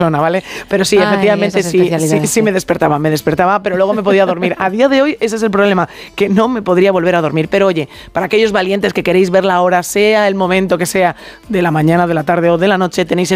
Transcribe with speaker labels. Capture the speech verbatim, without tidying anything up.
Speaker 1: ¿vale? Pero sí,
Speaker 2: Ay,
Speaker 1: efectivamente
Speaker 2: esas
Speaker 1: sí, sí,
Speaker 2: especialidades,
Speaker 1: sí me despertaba, me despertaba, pero luego me podía dormir. A día de hoy ese es el problema, que no me podría volver a dormir. Pero oye, para aquellos valientes que queréis ver la hora, sea el momento que sea, de la mañana, de la tarde o de la noche, tenéis